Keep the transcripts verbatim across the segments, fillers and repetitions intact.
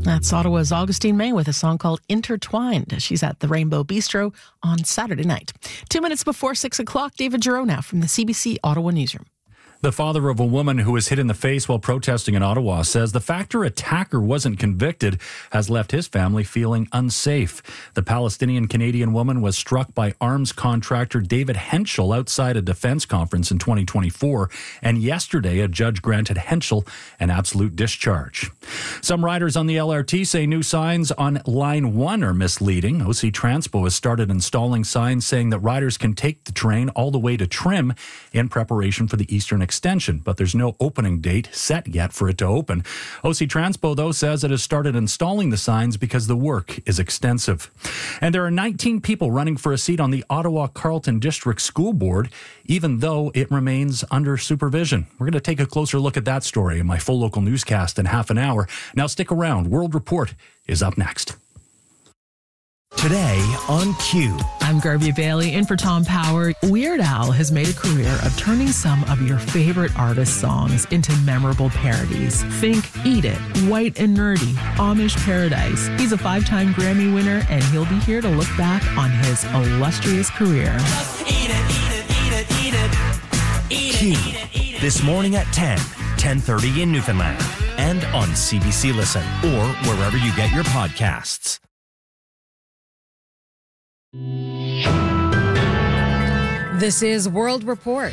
That's Ottawa's Augustine May with a song called Intertwined. She's at the Rainbow Bistro on Saturday night. Two minutes before six o'clock, David Giroux now from the C B C Ottawa Newsroom. The father of a woman who was hit in the face while protesting in Ottawa says the fact her attacker wasn't convicted has left his family feeling unsafe. The Palestinian-Canadian woman was struck by arms contractor David Henschel outside a defense conference in twenty twenty-four, and yesterday a judge granted Henschel an absolute discharge. Some riders on the L R T say new signs on Line one are misleading. O C Transpo has started installing signs saying that riders can take the train all the way to Trim in preparation for the Eastern extension, but there's no opening date set yet for it to open. O C Transpo, though, says it has started installing the signs because the work is extensive. And there are nineteen people running for a seat on the Ottawa-Carleton District School Board, even though it remains under supervision. We're going to take a closer look at that story in my full local newscast in half an hour. Now stick around. World Report is up next. Today on Q. I'm Garby Bailey, in for Tom Power. Weird Al has made a career of turning some of your favorite artist songs into memorable parodies. Think Eat It, White and Nerdy, Amish Paradise. He's a five-time Grammy winner, and he'll be here to look back on his illustrious career. Just eat it, eat it, eat it, eat it. Eat Q. It, eat it, eat it. This morning at ten, ten thirty in Newfoundland, and on C B C Listen, or wherever you get your podcasts. This is World Report.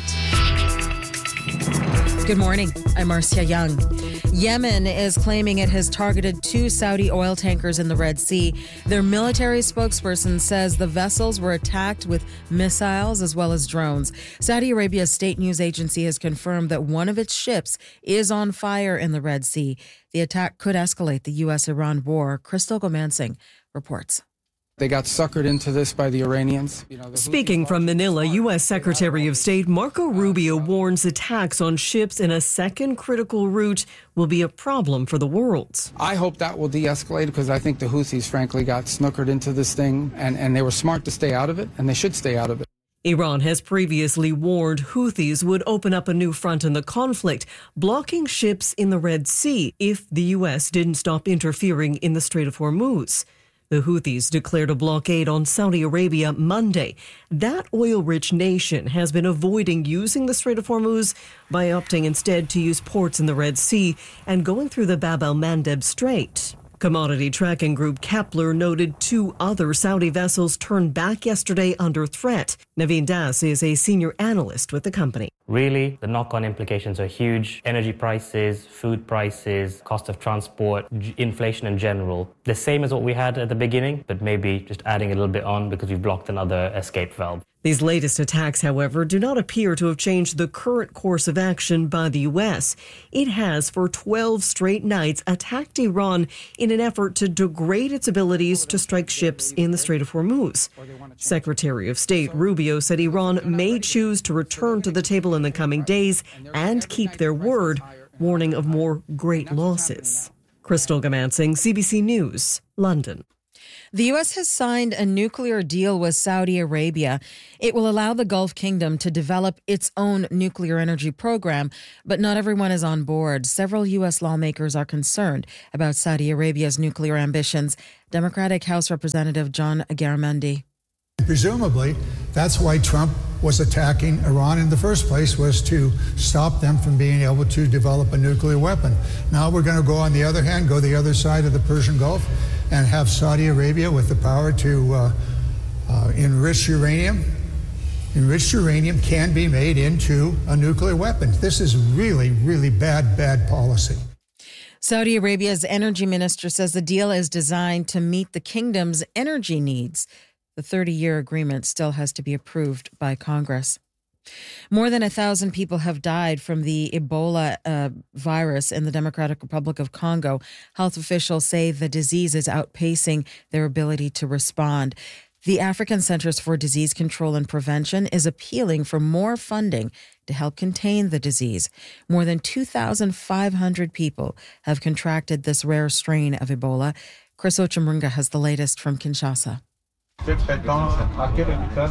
Good morning. I'm Marcia Young. Yemen is claiming it has targeted two Saudi oil tankers in the Red Sea. Their military spokesperson says the vessels were attacked with missiles as well as drones. Saudi Arabia's state news agency has confirmed that one of its ships is on fire in the Red Sea. The attack could escalate the U S Iran war. Crystal Gomansing reports. They got suckered into this by the Iranians. You know, Speaking from Manila, U S Secretary of State Marco Rubio warns attacks on ships in a second critical route will be a problem for the world. I hope that will de-escalate because I think the Houthis, frankly, got snookered into this thing, and, and they were smart to stay out of it, and they should stay out of it. Iran has previously warned Houthis would open up a new front in the conflict, blocking ships in the Red Sea if the U S didn't stop interfering in the Strait of Hormuz. The Houthis declared a blockade on Saudi Arabia Monday. That oil-rich nation has been avoiding using the Strait of Hormuz by opting instead to use ports in the Red Sea and going through the Bab el-Mandeb Strait. Commodity tracking group Kepler noted two other Saudi vessels turned back yesterday under threat. Naveen Das is a senior analyst with the company. Really, the knock-on implications are huge. Energy prices, food prices, cost of transport, g- inflation in general. The same as what we had at the beginning, but maybe just adding a little bit on because we've blocked another escape valve. These latest attacks, however, do not appear to have changed the current course of action by the U S. It has, for twelve straight nights, attacked Iran in an effort to degrade its abilities to strike ships in the Strait of Hormuz. Secretary of State Rubio said Iran may choose to return to the table in the coming days and keep their word, warning of more great losses. Crystal Gomansing, C B C News, London. The U S has signed a nuclear deal with Saudi Arabia. It will allow the Gulf Kingdom to develop its own nuclear energy program, but not everyone is on board. Several U S lawmakers are concerned about Saudi Arabia's nuclear ambitions. Democratic House Representative John Garamendi. Presumably, that's why Trump was attacking Iran in the first place, was to stop them from being able to develop a nuclear weapon. Now we're going to go on the other hand, go the other side of the Persian Gulf and have Saudi Arabia with the power to uh, uh, enrich uranium. Enriched uranium can be made into a nuclear weapon. This is really, really bad, bad policy. Saudi Arabia's energy minister says the deal is designed to meet the kingdom's energy needs. The thirty-year agreement still has to be approved by Congress. More than a thousand people have died from the Ebola uh, virus in the Democratic Republic of Congo. Health officials say the disease is outpacing their ability to respond. The African Centers for Disease Control and Prevention is appealing for more funding to help contain the disease. More than two thousand five hundred people have contracted this rare strain of Ebola. Chris Ochimrunga has the latest from Kinshasa. The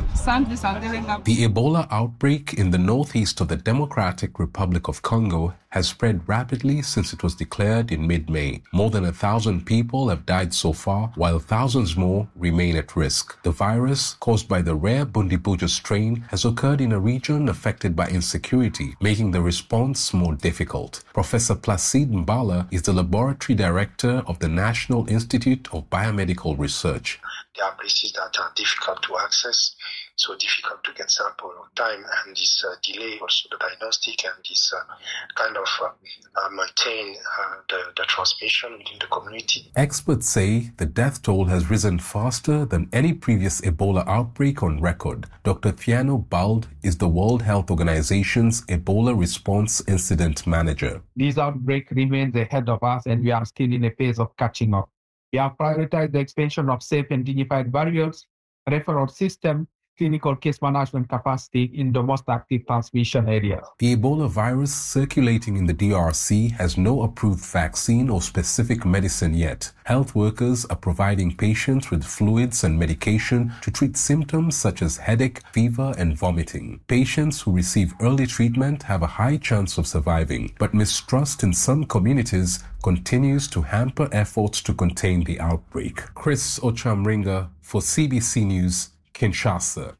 Ebola outbreak in the northeast of the Democratic Republic of Congo has spread rapidly since it was declared in mid-May. More than a thousand people have died so far, while thousands more remain at risk. The virus, caused by the rare Bundibujo strain, has occurred in a region affected by insecurity, making the response more difficult. Professor Placide Mbala is the laboratory director of the National Institute of Biomedical Research. There are places that are difficult to access, so difficult to get sample on time, and this uh, delay also the diagnostic and this uh, kind of uh, uh, maintain uh, the, the transmission within the community. Experts say the death toll has risen faster than any previous Ebola outbreak on record. Doctor Thiano Bald is the World Health Organization's Ebola Response Incident Manager. This outbreak remains ahead of us, and we are still in a phase of catching up. We have prioritized the expansion of safe and dignified barriers, referral system, clinical case management capacity in the most active transmission areas. The Ebola virus circulating in the D R C has no approved vaccine or specific medicine yet. Health workers are providing patients with fluids and medication to treat symptoms such as headache, fever, and vomiting. Patients who receive early treatment have a high chance of surviving, but mistrust in some communities continues to hamper efforts to contain the outbreak. Chris Ochamringa for C B C News, Kinshasa.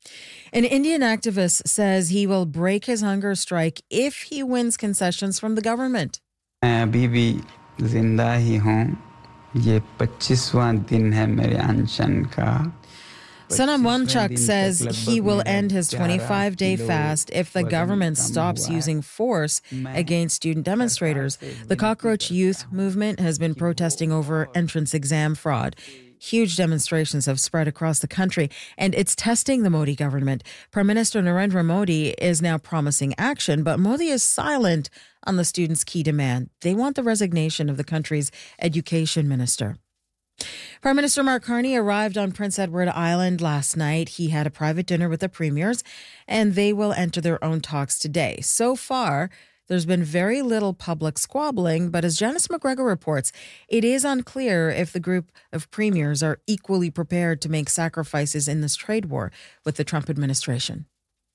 An Indian activist says he will break his hunger strike if he wins concessions from the government. अभी भी जिंदा ही हूँ. ये पच्चीसवां दिन है मेरे अनशन का. Sanam Wanchuk says he will end his twenty-five day fast if the government stops using force against student demonstrators. The Cockroach Youth Movement has been protesting over entrance exam fraud. Huge demonstrations have spread across the country, and it's testing the Modi government. Prime Minister Narendra Modi is now promising action, but Modi is silent on the students' key demand. They want the resignation of the country's education minister. Prime Minister Mark Carney arrived on Prince Edward Island last night. He had a private dinner with the premiers, and they will enter their own talks today. So far, there's been very little public squabbling, but as Janice McGregor reports, it is unclear if the group of premiers are equally prepared to make sacrifices in this trade war with the Trump administration.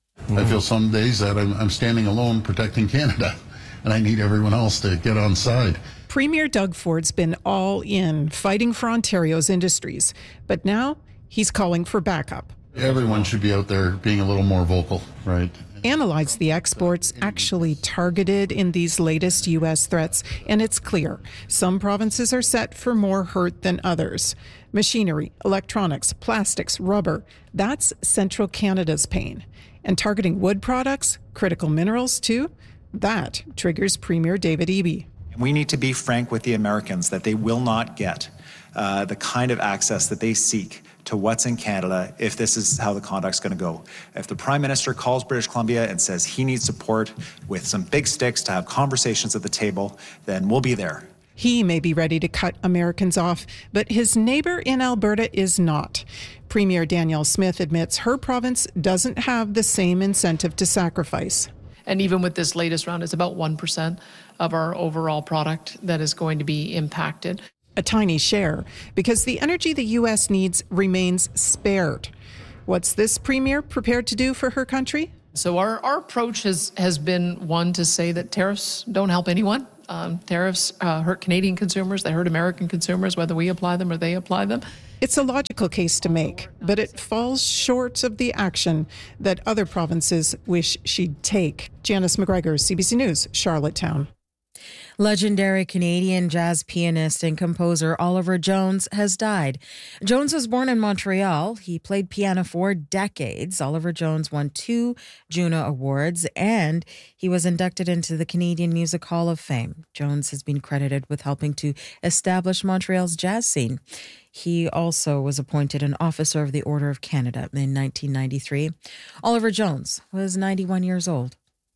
I feel some days that I'm, I'm standing alone protecting Canada, and I need everyone else to get on side. Premier Doug Ford's been all in, fighting for Ontario's industries, but now he's calling for backup. Everyone should be out there being a little more vocal, right? Analyze the exports actually targeted in these latest U S threats, and it's clear some provinces are set for more hurt than others. Machinery, electronics, plastics, rubber, that's central Canada's pain. And targeting wood products, critical minerals too, that triggers Premier David Eby. We need to be frank with the Americans that they will not get uh, the kind of access that they seek to what's in Canada if this is how the conduct's going to go. If the Prime Minister calls British Columbia and says he needs support with some big sticks to have conversations at the table, then we'll be there. He may be ready to cut Americans off, but his neighbour in Alberta is not. Premier Danielle Smith admits her province doesn't have the same incentive to sacrifice. And even with this latest round, it's about one percent of our overall product that is going to be impacted. A tiny share, because the energy the U S needs remains spared. What's this premier prepared to do for her country? So our, our approach has, has been one to say that tariffs don't help anyone. Um, tariffs uh, hurt Canadian consumers, they hurt American consumers, whether we apply them or they apply them. It's a logical case to make, but it falls short of the action that other provinces wish she'd take. Janice McGregor, C B C News, Charlottetown. Legendary Canadian jazz pianist and composer Oliver Jones has died. Jones was born in Montreal. He played piano for decades. Oliver Jones won two Juno Awards, and he was inducted into the Canadian Music Hall of Fame. Jones has been credited with helping to establish Montreal's jazz scene. He also was appointed an Officer of the Order of Canada in nineteen ninety-three. Oliver Jones was ninety-one years old.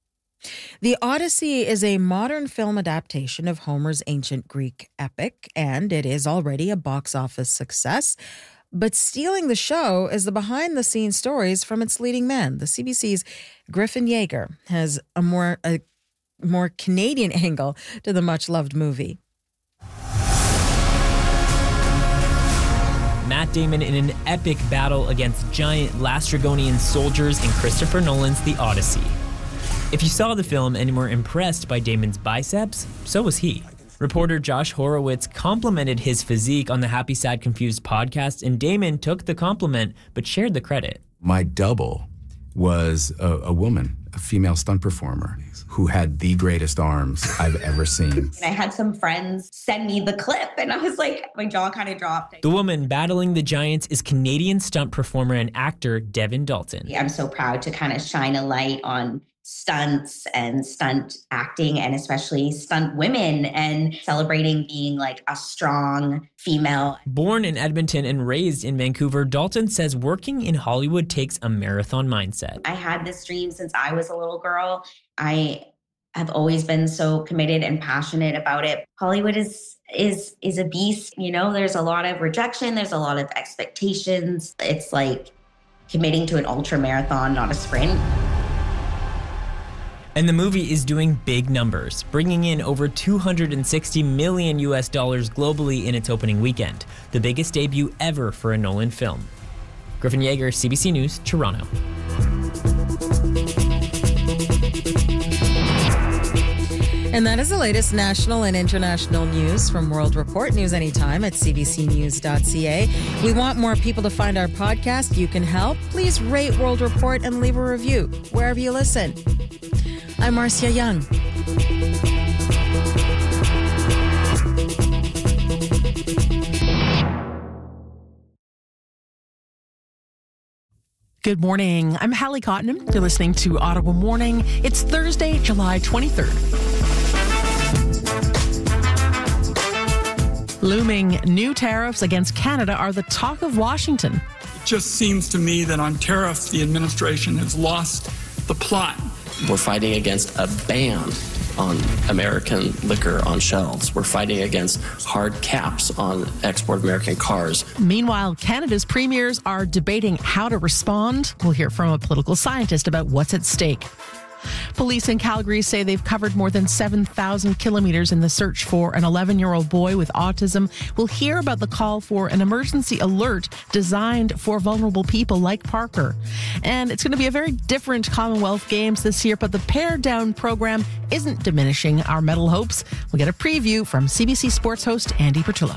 The Odyssey is a modern film adaptation of Homer's ancient Greek epic, and it is already a box office success. But stealing the show is the behind-the-scenes stories from its leading man. The C B C's Griffin Yeager has a more a more Canadian angle to the much-loved movie. Matt Damon in an epic battle against giant Lastrygonian soldiers in Christopher Nolan's The Odyssey. If you saw the film and were impressed by Damon's biceps, so was he. Reporter Josh Horowitz complimented his physique on the Happy Sad Confused podcast, and Damon took the compliment but shared the credit. My double was a, a woman, a female stunt performer, who had the greatest arms I've ever seen. I had some friends send me the clip, and I was like, my jaw kind of dropped. The woman battling the giants is Canadian stunt performer and actor Devin Dalton. I'm so proud to kind of shine a light on stunts and stunt acting, and especially stunt women, and celebrating being like a strong female. Born in Edmonton and raised in Vancouver, Dalton says working in Hollywood takes a marathon mindset. I had this dream since I was a little girl. I have always been so committed and passionate about it. Hollywood is is is a beast, you know, there's a lot of rejection, there's a lot of expectations. It's like committing to an ultra marathon, not a sprint. And the movie is doing big numbers, bringing in over two hundred sixty million U S dollars globally in its opening weekend, the biggest debut ever for a Nolan film. Griffin Yeager, C B C News, Toronto. And that is the latest national and international news from World Report. News anytime at c b c news dot c a. We want more people to find our podcast. You can help. Please rate World Report and leave a review wherever you listen. I'm Marcia Young. Good morning. I'm Hallie Cottonham. You're listening to Ottawa Morning. It's Thursday, July twenty-third. Looming new tariffs against Canada are the talk of Washington. It just seems to me that on tariffs, the administration has lost the plot. We're fighting against a ban on American liquor on shelves. We're fighting against hard caps on export American cars. Meanwhile, Canada's premiers are debating how to respond. We'll hear from a political scientist about what's at stake. Police in Calgary say they've covered more than seven thousand kilometers in the search for an eleven-year-old boy with autism. We'll hear about the call for an emergency alert designed for vulnerable people like Parker. And it's going to be a very different Commonwealth Games this year, but the Pare Down program isn't diminishing our medal hopes. We'll get a preview from C B C Sports host Andy Bertullo.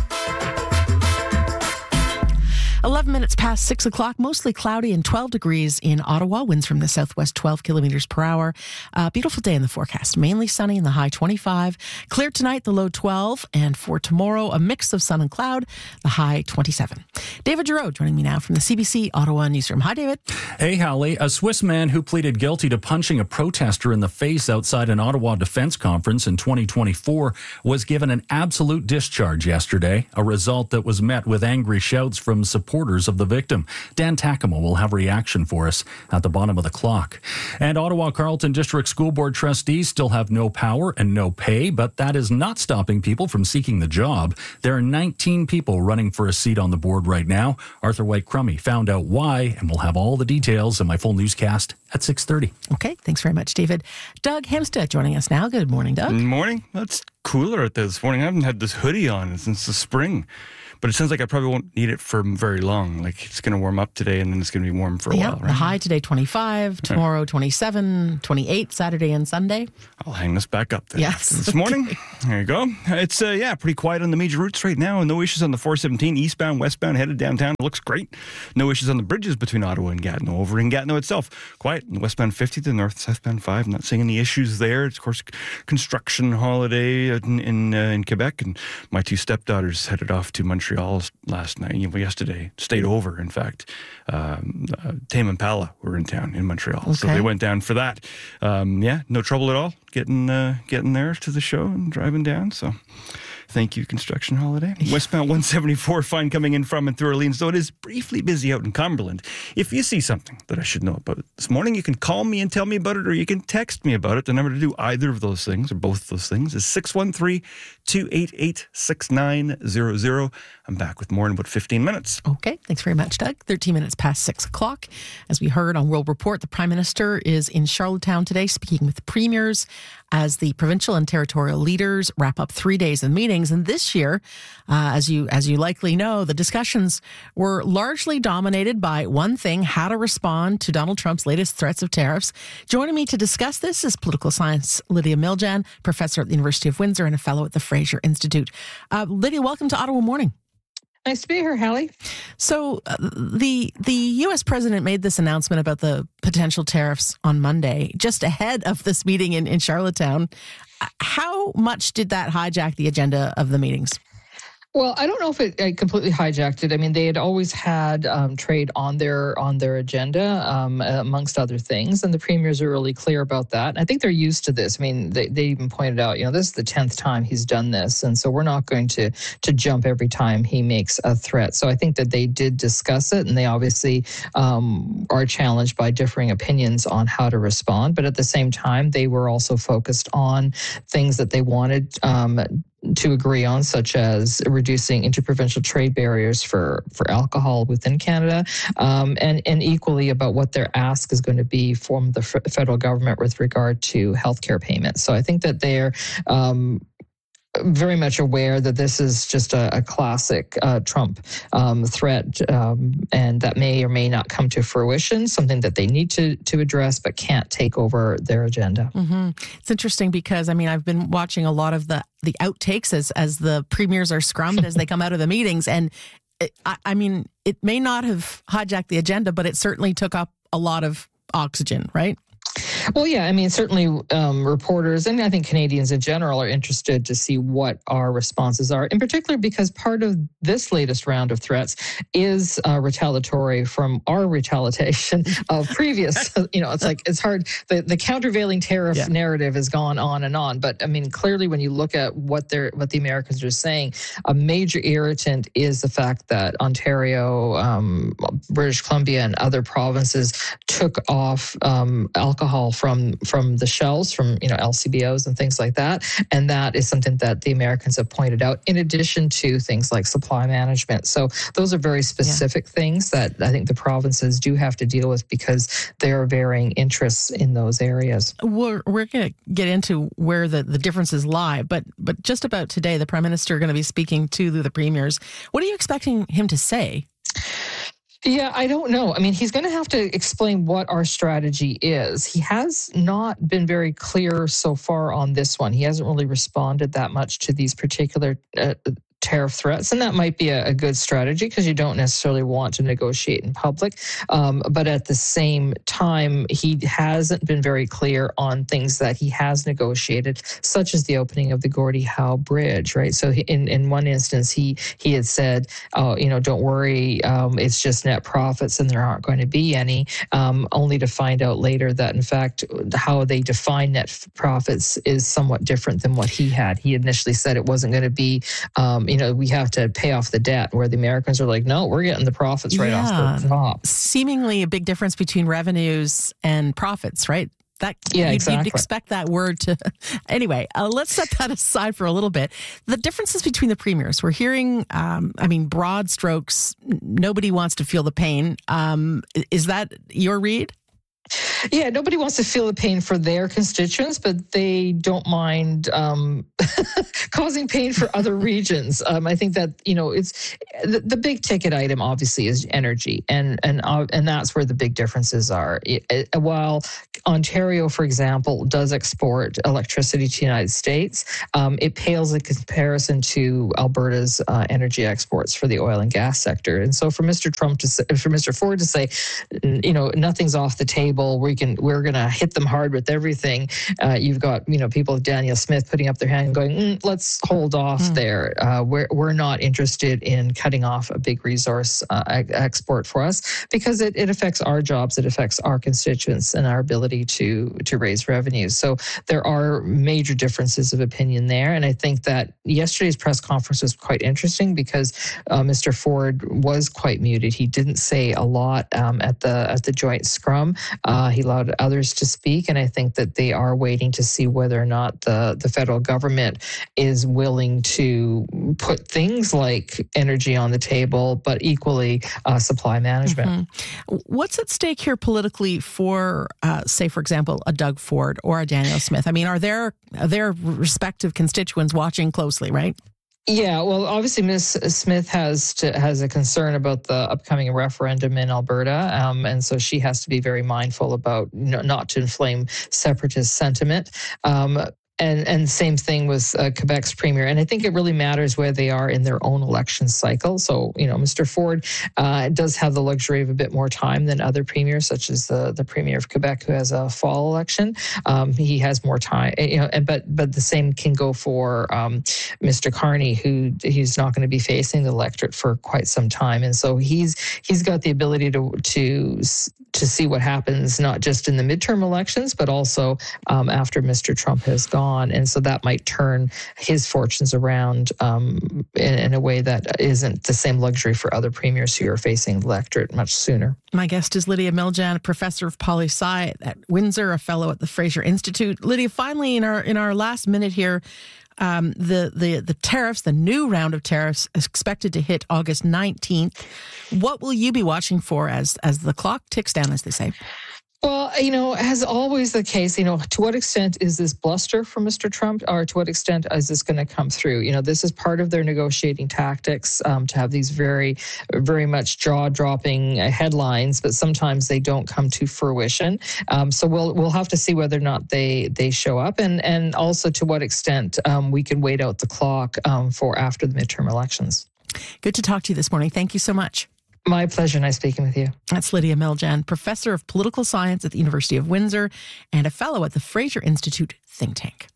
eleven minutes past six o'clock, mostly cloudy and twelve degrees in Ottawa. Winds from the southwest twelve kilometers per hour. Uh, beautiful day in the forecast. Mainly sunny in the high twenty-five. Clear tonight, the low twelve. And for tomorrow, a mix of sun and cloud, the high twenty-seven. David Giroux joining me now from the C B C Ottawa newsroom. Hi, David. Hey, Hallie. A Swiss man who pleaded guilty to punching a protester in the face outside an Ottawa Defence Conference in twenty twenty-four was given an absolute discharge yesterday, a result that was met with angry shouts from supporters of the victim. Dan Takamo will have reaction for us at the bottom of the clock. And Ottawa Carleton District School Board trustees still have no power and no pay, but that is not stopping people from seeking the job. There are nineteen people running for a seat on the board right now. Arthur White-Crummey found out why, and we'll have all the details in my full newscast at six thirty. Okay, thanks very much, David. Doug Hemstead joining us now. Good morning, Doug. Good morning. It's cooler out there this morning. I haven't had this hoodie on since the spring. But it sounds like I probably won't need it for very long. Like, it's going to warm up today, and then it's going to be warm for a yeah, while, right? The high today, twenty-five. Tomorrow, twenty-seven. twenty-eight, Saturday and Sunday. I'll hang this back up then. Yes. This morning. There you go. It's, uh, yeah, pretty quiet on the major routes right now. No issues on the four seventeen, eastbound, westbound, headed downtown. It looks great. No issues on the bridges between Ottawa and Gatineau. Over in Gatineau itself, quiet. On the westbound fifty, the north southbound five. Not seeing any issues there. It's, of course, construction holiday in in, uh, in Quebec. And my two stepdaughters headed off to Montreal last Last night, yesterday, stayed over, in fact. Um, uh, Tame Impala were in town in Montreal. Okay. So they went down for that. Um, yeah, no trouble at all getting uh, getting there to the show and driving down. So thank you, construction holiday. Westbound one seventy-four, fine coming in from and through Orleans, though it is briefly busy out in Cumberland. If you see something that I should know about this morning, you can call me and tell me about it, or you can text me about it. The number to do either of those things, or both of those things, is six one three, two eight eight, six nine zero zero. I'm back with more in about fifteen minutes. Okay, thanks very much, Doug. thirteen minutes past six o'clock. As we heard on World Report, the Prime Minister is in Charlottetown today speaking with premiers. as the provincial and territorial leaders wrap up three days of meetings. And this year, uh, as you as you likely know, the discussions were largely dominated by one thing: how to respond to Donald Trump's latest threats of tariffs. Joining me to discuss this is political science Lydia Miljan, professor at the University of Windsor and a fellow at the Fraser Institute. Uh, Lydia, welcome to Ottawa Morning. Nice to be here, Hallie. So uh, the the U S president made this announcement about the potential tariffs on Monday, just ahead of this meeting in, in Charlottetown. How much did that hijack the agenda of the meetings? Well, I don't know if it, it completely hijacked it. I mean, they had always had um, trade on their on their agenda, um, amongst other things, and the premiers are really clear about that. And I think they're used to this. I mean, they, they even pointed out, you know, this is the tenth time he's done this, and so we're not going to to jump every time he makes a threat. So I think that they did discuss it, and they obviously um, are challenged by differing opinions on how to respond. But at the same time, they were also focused on things that they wanted Um, to agree on, such as reducing interprovincial trade barriers for, for alcohol within Canada, um, and, and equally about what their ask is going to be from the f- federal government with regard to healthcare payments. So I think that they're um, very much aware that this is just a, a classic uh, Trump um, threat, um, and that may or may not come to fruition, something that they need to to address but can't take over their agenda. Mm-hmm. It's interesting because, I mean, I've been watching a lot of the, the outtakes as, as the premiers are scrummed as they come out of the meetings. And it, I, I mean, it may not have hijacked the agenda, but it certainly took up a lot of oxygen, right? Well, yeah, I mean, certainly um, reporters and I think Canadians in general are interested to see what our responses are, in particular because part of this latest round of threats is uh, retaliatory from our retaliation of previous. You know, it's like it's hard. The, the countervailing tariff yeah. narrative has gone on and on. But I mean, clearly, when you look at what they're what the Americans are saying, a major irritant is the fact that Ontario, um, British Columbia, and other provinces took off um, alcohol from from the shelves, from you know L C B Os and things like that, and that is something that the Americans have pointed out. In addition to things like supply management, so those are very specific yeah. things that I think the provinces do have to deal with because there are varying interests in those areas. We're we're going to get into where the, the differences lie, but but just about today, the Prime Minister going to be speaking to the, the premiers. What are you expecting him to say? Yeah, I don't know. I mean, he's going to have to explain what our strategy is. He has not been very clear so far on this one. He hasn't really responded that much to these particular uh, tariff threats, and that might be a, a good strategy because you don't necessarily want to negotiate in public. Um, but at the same time, he hasn't been very clear on things that he has negotiated, such as the opening of the Gordie Howe Bridge, right? So he, in, in one instance, he he had said, oh, you know, don't worry, um, it's just net profits and there aren't going to be any, um, only to find out later that, in fact, how they define net profits is somewhat different than what he had. He initially said it wasn't going to be, um, you know, we have to pay off the debt, where the Americans are like, no, we're getting the profits right yeah. off the top. Seemingly a big difference between revenues and profits, right? That yeah, you'd, exactly. you'd expect that word to. Anyway, uh, let's set that aside for a little bit. The differences between the premiers. We're hearing, um, I mean, broad strokes. Nobody wants to feel the pain. Um, is that your read? Yeah, nobody wants to feel the pain for their constituents, but they don't mind um, causing pain for other regions. Um, I think that, you know, it's the, the big ticket item obviously is energy, and and uh, and that's where the big differences are. It, it, while Ontario, for example, does export electricity to the United States, um, it pales in comparison to Alberta's uh, energy exports for the oil and gas sector. And so for Mister Trump to say, for Mister Ford to say, you know, nothing's off the table, we can we're going to hit them hard with everything. Uh, you've got, you know, people like Daniel Smith putting up their hand and going, mm, let's hold off mm. there. Uh, we're, we're not interested in cutting off a big resource uh, export for us because it, it affects our jobs, it affects our constituents and our ability to, to raise revenues. So there are major differences of opinion there. And I think that yesterday's press conference was quite interesting because uh, Mister Ford was quite muted. He didn't say a lot um, at the at the joint scrum. Uh, he allowed others to speak, and I think that they are waiting to see whether or not the, the federal government is willing to put things like energy on the table, but equally uh, supply management. Mm-hmm. What's at stake here politically for, uh, say, for example, a Doug Ford or a Danielle Smith? I mean, are their, are their respective constituents watching closely, right? Yeah, well, obviously, Miz Smith has to, has a concern about the upcoming referendum in Alberta, um, and so she has to be very mindful about no, not to inflame separatist sentiment. Um, And and same thing with uh, Quebec's premier. And I think it really matters where they are in their own election cycle. So, you know, Mister Ford uh, does have the luxury of a bit more time than other premiers, such as the, the premier of Quebec, who has a fall election. Um, he has more time, you know, and but but the same can go for um, Mister Carney, who he's not going to be facing the electorate for quite some time. And so he's he's got the ability to to to see what happens, not just in the midterm elections, but also um, after Mister Trump has gone. And so that might turn his fortunes around um, in, in a way that isn't the same luxury for other premiers who are facing the electorate much sooner. My guest is Lydia Miljan, a professor of poli-sci at Windsor, a fellow at the Fraser Institute. Lydia, finally, in our in our last minute here, um, the, the, the tariffs, the new round of tariffs is expected to hit August nineteenth. What will you be watching for as as the clock ticks down, as they say? Well, you know, as always the case, you know, to what extent is this bluster from Mister Trump, or to what extent is this going to come through? You know, this is part of their negotiating tactics um, to have these very, very much jaw-dropping headlines, but sometimes they don't come to fruition. Um, so we'll we'll have to see whether or not they they show up, and and also to what extent um, we can wait out the clock um, for after the midterm elections. Good to talk to you this morning. Thank you so much. My pleasure. Nice speaking with you. That's Lydia Miljan, professor of political science at the University of Windsor and a fellow at the Fraser Institute think tank.